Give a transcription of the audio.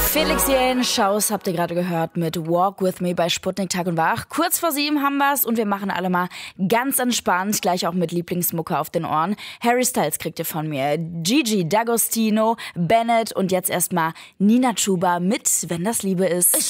Felix Jähn, Schaus habt ihr gerade gehört mit Walk With Me bei Sputnik Tag und Wach. Kurz vor 7 haben wir's und wir machen alle mal ganz entspannt, gleich auch mit Lieblingsmucke auf den Ohren. Harry Styles kriegt ihr von mir, Gigi D'Agostino, Bennett und jetzt erstmal Nina Chuba mit Wenn das Liebe ist.